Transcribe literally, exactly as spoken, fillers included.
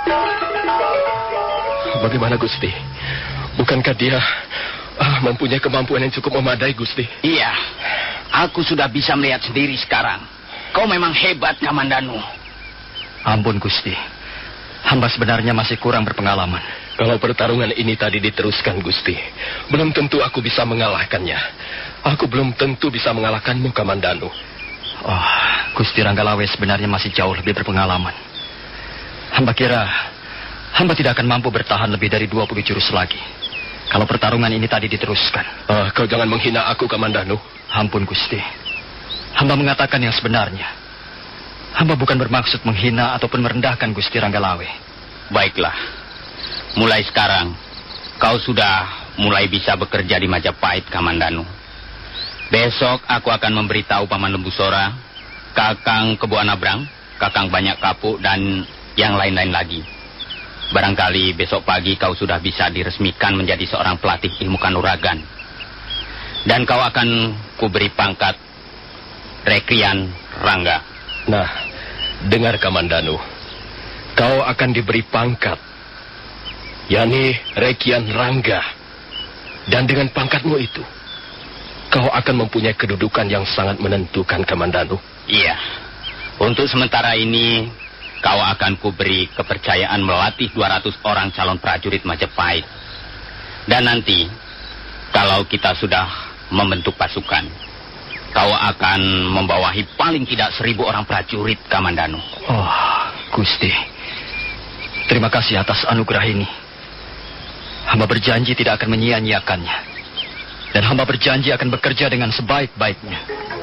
Bagaimana, Gusti? Bukankah dia ah, mempunyai kemampuan yang cukup memadai, Gusti? Iya, aku sudah bisa melihat sendiri sekarang. Kau memang hebat, Kamandanu. Ampun, Gusti. Hamba sebenarnya masih kurang berpengalaman. Kalau pertarungan ini tadi diteruskan, Gusti, belum tentu aku bisa mengalahkannya. Aku belum tentu bisa mengalahkanmu, Kamandanu. Oh, Gusti Ranggalawe sebenarnya masih jauh lebih berpengalaman. Hamba kira hamba tidak akan mampu bertahan lebih dari dua puluh jurus lagi kalau pertarungan ini tadi diteruskan. Uh, kau jangan menghina aku, Kamandanu. Ampun, Gusti. Hamba mengatakan yang sebenarnya. Hamba bukan bermaksud menghina ataupun merendahkan Gusti Ranggalawe. Baiklah. Mulai sekarang, kau sudah mulai bisa bekerja di Majapahit, Kamandanu. Besok aku akan memberitahu Paman Lembusora, Kakang Kebo Anabrang, Kakang Banyak Kapuk, dan yang lain-lain lagi. Barangkali besok pagi kau sudah bisa diresmikan menjadi seorang pelatih ilmu kanuragan. Dan kau akan kuberi pangkat Rekrian Rangga. Nah, dengar, Kamandanu. Kau akan diberi pangkat, yakni Rekrian Rangga. Dan dengan pangkatmu itu, kau akan mempunyai kedudukan yang sangat menentukan, Kamandanu. Iya. Untuk sementara ini, kau akan kuberi kepercayaan melatih dua ratus orang calon prajurit Majapahit. Dan nanti, kalau kita sudah membentuk pasukan, kau akan membawahi paling tidak seribu orang prajurit, Kamandanu. Oh, Gusti. Terima kasih atas anugerah ini. Hamba berjanji tidak akan menyia-nyiakannya. Dan hamba berjanji akan bekerja dengan sebaik-baiknya.